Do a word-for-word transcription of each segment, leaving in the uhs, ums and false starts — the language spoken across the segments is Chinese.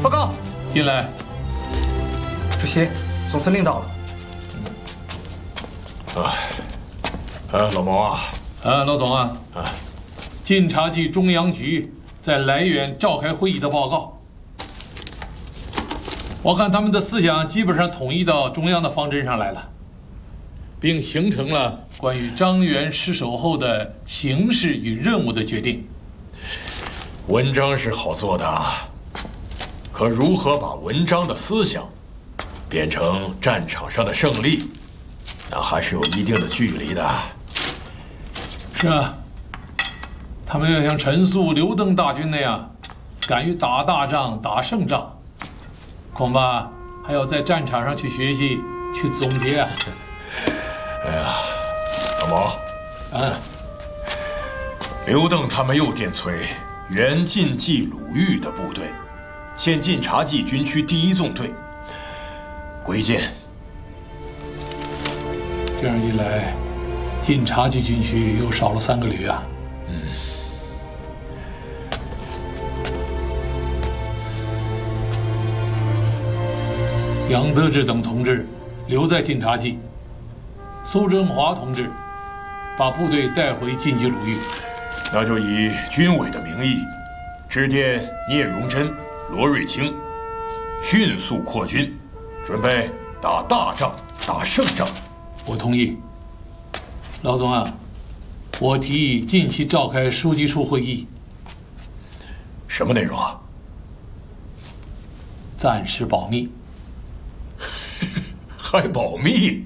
报告， 进来。 主席，总司令到了。 啊，啊，老毛啊， 啊，老总啊， 啊， 晋察冀中央局在来源召开会议的报告。我看他们的思想基本上统一到中央的方针上来了，并形成了关于张元失守后的形势与任务的决定。 文章是好做的，可如何把文章的思想变成战场上的胜利，那还是有一定的距离的。 是啊，他们要像陈粟、刘邓大军那样，敢于打大仗、打胜仗，恐怕还要在战场上去学习、去总结啊。 哎呀，老毛， 嗯， 刘邓他们又电催原晋冀鲁豫的部队，现晋察冀军区第一纵队归建。 这样一来，晋察冀军区又少了三个旅啊。 嗯。 杨得志等同志留在晋察冀，苏振华同志把部队带回晋冀鲁豫。 那就以军委的名义，致电聂荣臻、罗瑞卿，迅速扩军，准备打大仗、打胜仗。 我同意。老总啊，我提议近期召开书记处会议。 什么内容啊？ 暂时保密。 还保密？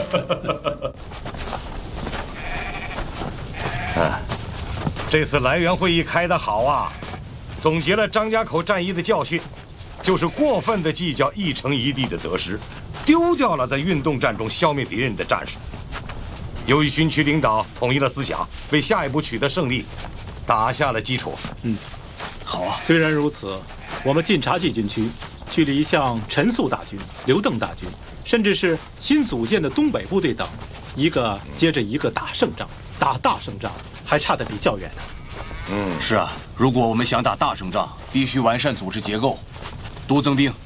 啊，这次来源会议开得好啊，总结了张家口战役的教训，就是过分的计较一城一地的得失，丢掉了在运动战中消灭敌人的战术。由于军区领导统一了思想，为下一步取得胜利打下了基础。 嗯，好啊。虽然如此，我们晋察冀军区距离像陈粟大军、刘邓大军，甚至是新组建的东北部队等，一个接着一个打胜仗、打大胜仗，还差得比较远呢。 嗯，是啊，如果我们想打大胜仗，必须完善组织结构，多增兵，